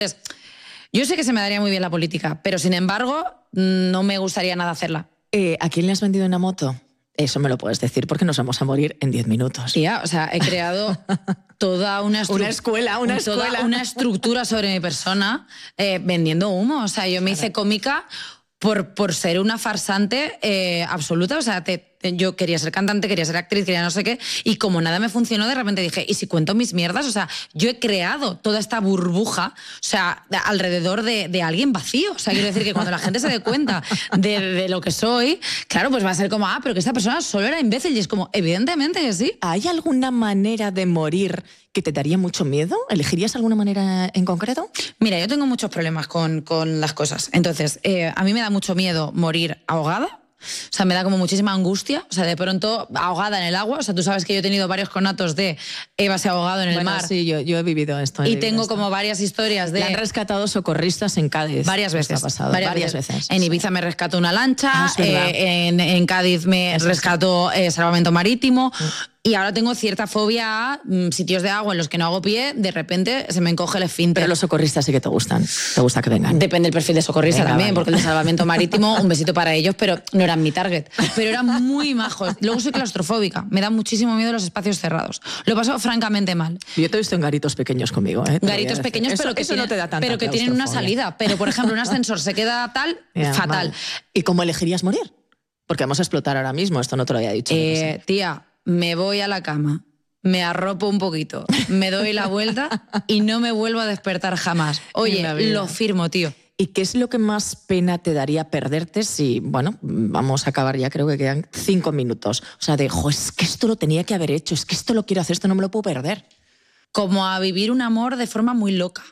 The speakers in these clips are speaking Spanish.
Yo sé que se me daría muy bien la política, pero sin embargo no me gustaría nada hacerla. ¿A quién le has vendido una moto? Eso me lo puedes decir porque nos vamos a morir en 10 minutos. Tía, o sea, he creado toda una escuela. Una estructura sobre mi persona vendiendo humo. O sea, yo me hice cómica por ser una farsante absoluta. O sea, yo quería ser cantante, quería ser actriz, quería no sé qué, y como nada me funcionó, de repente dije, ¿y si cuento mis mierdas? O sea, yo he creado toda esta burbuja, o sea, alrededor de alguien vacío. O sea, quiero decir que cuando la gente se dé cuenta de lo que soy, claro, pues va a ser como, pero que esta persona solo era imbécil, y es como, evidentemente que sí. ¿Hay alguna manera de morir que te daría mucho miedo? ¿Elegirías alguna manera en concreto? Mira, yo tengo muchos problemas con las cosas. Entonces, a mí me da mucho miedo morir ahogada. O sea, me da como muchísima angustia. O sea, de pronto ahogada en el agua. O sea, tú sabes que yo he tenido varios conatos de Eva se ha ahogado en el mar. Sí, yo he vivido esto. Y tengo como varias historias de... La han rescatado socorristas en Cádiz. Varias veces. Ha pasado. Varias veces. En Ibiza me rescató una lancha. En Cádiz me rescató Salvamento Marítimo. Y ahora tengo cierta fobia a sitios de agua en los que no hago pie, de repente se me encoge el esfínter. Pero los socorristas sí que te gustan. Te gusta que vengan. Depende del perfil de socorrista también, porque el de Salvamento Marítimo, un besito para ellos, pero no eran mi target. Pero eran muy majos. Luego soy claustrofóbica. Me da muchísimo miedo los espacios cerrados. Lo paso francamente mal. Yo te he visto en garitos pequeños conmigo, ¿eh? Garitos pequeños, pero que, no te da tanta pero que tienen una salida. Pero, por ejemplo, un ascensor se queda fatal. Vale. ¿Y cómo elegirías morir? Porque vamos a explotar ahora mismo. Esto no te lo había dicho. Tía, me voy a la cama, me arropo un poquito, me doy la vuelta y no me vuelvo a despertar jamás. Oye, lo firmo, tío. ¿Y qué es lo que más pena te daría perderte si, bueno, vamos a acabar ya, creo que quedan 5 minutos? O sea, es que esto lo tenía que haber hecho, es que esto lo quiero hacer, esto no me lo puedo perder. Como a vivir un amor de forma muy loca.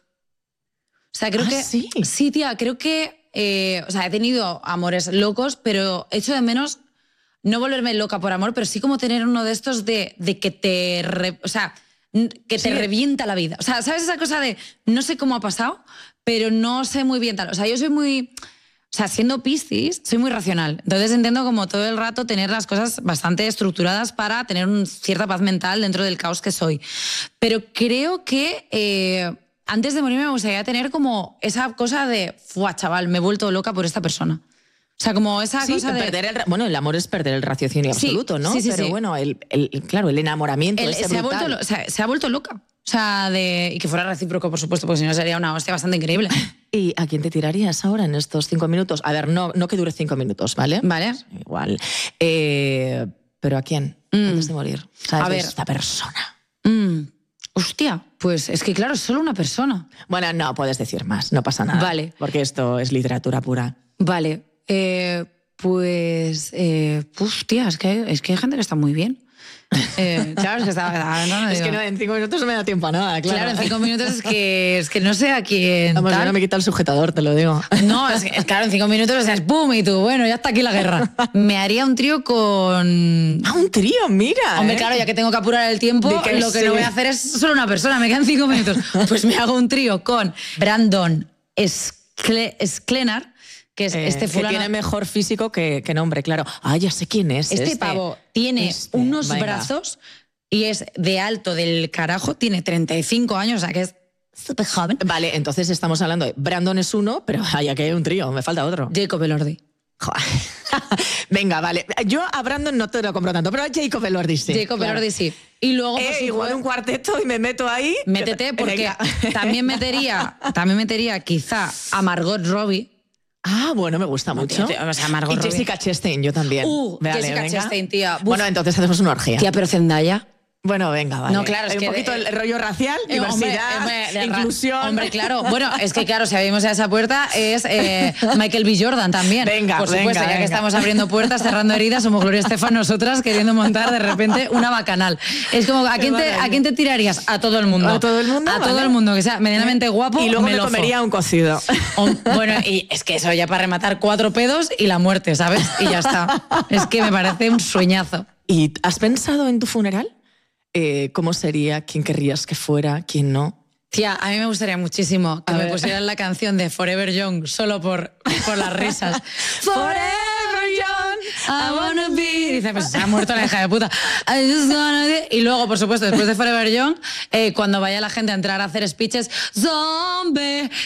O sea, creo que... ¿Sí? Sí, tía, creo que... o sea, he tenido amores locos, pero echo de menos... No volverme loca por amor, pero sí como tener uno de estos de que te... te revienta la vida. O sea, ¿sabes esa cosa de no sé cómo ha pasado, pero no sé muy bien tal? O sea, yo soy muy... O sea, siendo Piscis, soy muy racional. Entonces intento como todo el rato tener las cosas bastante estructuradas para tener cierta paz mental dentro del caos que soy. Pero creo que antes de morirme me gustaría tener como esa cosa de, ¡fua, chaval, me he vuelto loca por esta persona! O sea, como esa cosa de... Bueno, el amor es perder el raciocinio absoluto, ¿no? Sí, pero bueno, claro, el enamoramiento se ha vuelto loca. O sea, y que fuera recíproco, por supuesto, porque si no sería una hostia bastante increíble. ¿Y a quién te tirarías ahora en estos 5 minutos? A ver, no que dure 5 minutos, ¿vale? Vale. Igual. ¿Pero a quién? Antes de morir. ¿Sabes? A ver. Esta persona. Hostia, pues es que claro, es solo una persona. Bueno, no, puedes decir más, no pasa nada. Vale. Porque esto es literatura pura. Vale. Hostia, es que hay gente que está muy bien. Claro, es que estaba... Es que no, en 5 minutos no me da tiempo a nada, claro. Claro, en 5 minutos es que no sé a quién... Vamos, yo no me quita el sujetador, te lo digo. No, claro, en 5 minutos o sea, es ¡pum! Y tú, bueno, ya está aquí la guerra. Me haría un trío con... Ah, un trío, mira. Hombre, claro, ya que tengo que apurar el tiempo, lo que no voy a hacer es solo una persona, me quedan 5 minutos. Pues me hago un trío con Brandon Sklenar, que es este fulano... Que tiene mejor físico que nombre, claro. Ah, ya sé quién es. Este pavo tiene unos brazos y es de alto del carajo, tiene 35 años, o sea que es súper joven. Vale, entonces estamos hablando de Brandon es uno, pero aquí hay un trío, me falta otro. Jacob Elordi. Venga, vale. Yo a Brandon no te lo compro tanto, pero a Jacob Elordi sí. Jacob Elordi sí. Y luego, igual un cuarteto y me meto ahí. Métete, porque también metería quizá a Margot Robbie. Ah, bueno, me gusta mucho. O sea, Margot Robbie. Jessica Chastain, yo también. Jessica Chastain, tía. Uf. Bueno, entonces hacemos una orgía. Tía, pero Zendaya. Bueno, venga, vale. No, claro, es un que poquito el rollo racial, diversidad, inclusión. Hombre, claro. Bueno, es que claro, si abrimos a esa puerta es Michael B. Jordan también. Venga, por supuesto, ya que estamos abriendo puertas, cerrando heridas, somos Gloria Estefan, nosotras queriendo montar de repente una bacanal. Es como, ¿a quién te tirarías? A todo el mundo. ¿A todo el mundo? A todo el mundo, que sea medianamente guapo. Y luego me comería un cocido. Bueno, y es que eso ya para rematar 4 pedos y la muerte, ¿sabes? Y ya está. Es que me parece un sueñazo. ¿Y has pensado en tu funeral? ¿Cómo sería? ¿Quién querrías que fuera? ¿Quién no? Tía, a mí me gustaría muchísimo que me pusieran la canción de Forever Young solo por las risas. Forever Young, I wanna be... Dice, pues se ha muerto la hija de puta. I just wanna be... Y luego, por supuesto, después de Forever Young, cuando vaya la gente a entrar a hacer speeches, zombie,